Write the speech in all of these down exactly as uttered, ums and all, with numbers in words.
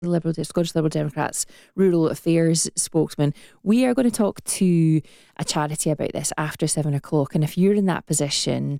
the Liberal, Scottish Liberal Democrats Rural Affairs spokesman. We are going to talk to a charity about this after seven o'clock. And if you're in that position,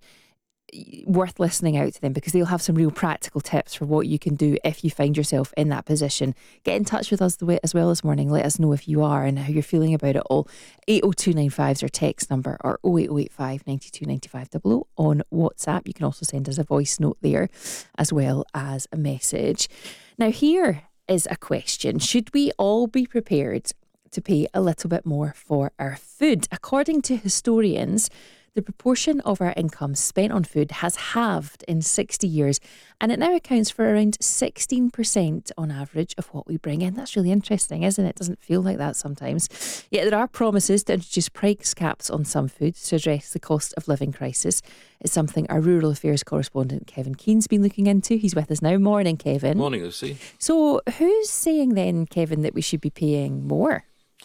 worth listening out to them, because they'll have some real practical tips for what you can do if you find yourself in that position. Get in touch with us the way, as well this morning. Let us know if you are and how you're feeling about it all. eight oh two nine five is our text number, or oh eight oh eight five, nine two, nine five double oh on WhatsApp. You can also send us a voice note there as well as a message. Now, here is a question. Should we all be prepared to pay a little bit more for our food? According to historians, the proportion of our income spent on food has halved in sixty years, and it now accounts for around sixteen percent on average of what we bring in. That's really interesting, isn't it? It doesn't feel like that sometimes. Yet there are promises to introduce price caps on some foods to address the cost of living crisis. It's something our rural affairs correspondent Kevin Keen's been looking into. He's with us now. Morning, Kevin. Morning, Lucy. So who's saying then, Kevin, that we should be paying more?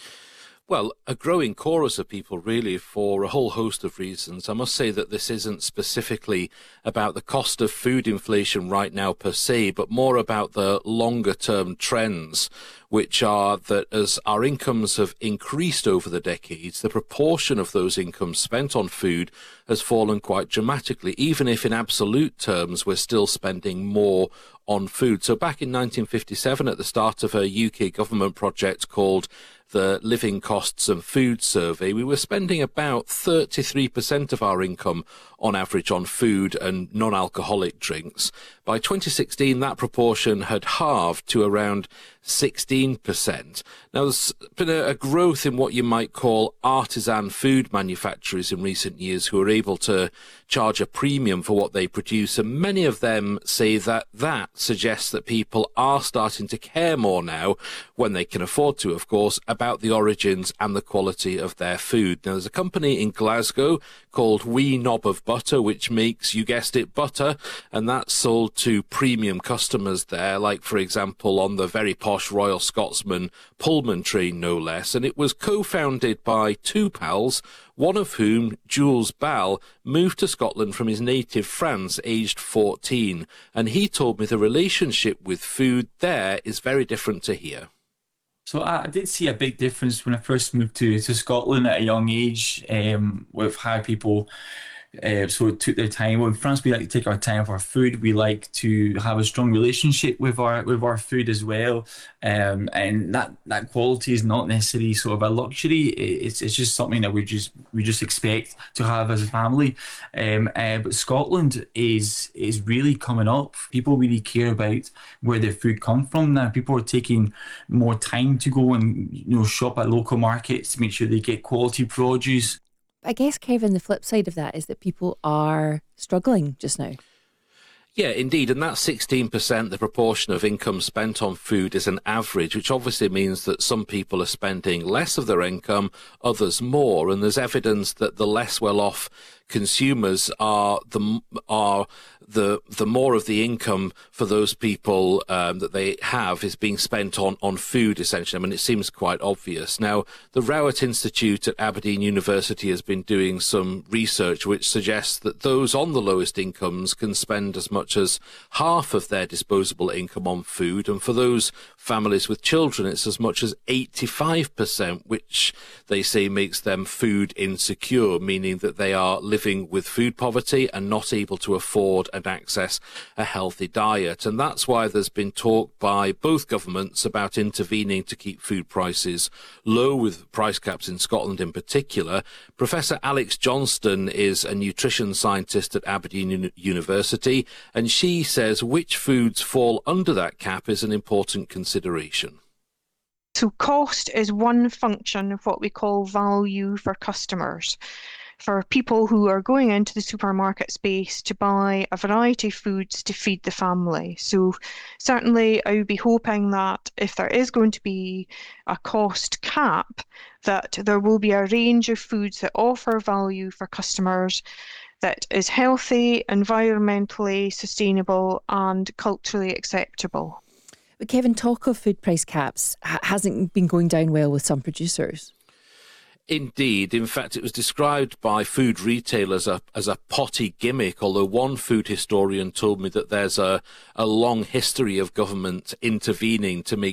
Well, a growing chorus of people, really, for a whole host of reasons. I must say that this isn't specifically about the cost of food inflation right now per se, but more about the longer-term trends, which are that as our incomes have increased over the decades, the proportion of those incomes spent on food has fallen quite dramatically, even if in absolute terms we're still spending more on food. So back in nineteen fifty-seven, at the start of a U K government project called the Living Costs and Food Survey, we were spending about thirty-three percent of our income on average on food and non-alcoholic drinks. By twenty sixteen, that proportion had halved to around sixteen percent. Now, there's been a, a growth in what you might call artisan food manufacturers in recent years who are able to charge a premium for what they produce, and many of them say that that suggests that people are starting to care more now, when they can afford to, of course, about the origins and the quality of their food. Now, there's a company in Glasgow called Wee Knob of Butter, which makes, you guessed it, butter, and that's sold to premium customers there, like, for example, on the very posh Royal Scotsman Pullman train, no less. And it was co-founded by two pals, one of whom, Jules Ball, moved to Scotland from his native France, aged fourteen. And he told me the relationship with food there is very different to here. So I, I did see a big difference when I first moved to, to Scotland at a young age, um, with how people uh, sort of took their time. Well, in France, we like to take our time for our food. We like to have a strong relationship with our with our food as well, um, and that, that quality is not necessarily sort of a luxury. It's it's just something that we just we just expect to have as a family. Um, uh, but Scotland is is really coming up. People really care about where their food comes from now. People are taking more time to go and, you know, shop at local markets to make sure they get quality produce. I guess, Kevin, the flip side of that is that people are struggling just now. Yeah, indeed. And that sixteen percent, the proportion of income spent on food, is an average, which obviously means that some people are spending less of their income, others more. And there's evidence that the less well-off consumers are the are the the more of the income for those people um, that they have is being spent on on food, essentially. I mean, it seems quite obvious. Now, the Rowett Institute at Aberdeen University has been doing some research which suggests that those on the lowest incomes can spend as much as half of their disposable income on food, and for those families with children, it's as much as eighty-five percent, which they say makes them food insecure, meaning that they are living with food poverty and not able to afford and access a healthy diet. And that's why there's been talk by both governments about intervening to keep food prices low, with price caps in Scotland in particular. Professor Alex Johnston is a nutrition scientist at Aberdeen Uni- University, and she says which foods fall under that cap is an important consideration. So cost is one function of what we call value for customers. For people who are going into the supermarket space to buy a variety of foods to feed the family. So certainly I would be hoping that if there is going to be a cost cap, that there will be a range of foods that offer value for customers that is healthy, environmentally sustainable and culturally acceptable. But Kevin, talk of food price caps ha- hasn't been going down well with some producers. Indeed. In fact, it was described by food retailers as a, as a potty gimmick, although one food historian told me that there's a, a long history of government intervening to make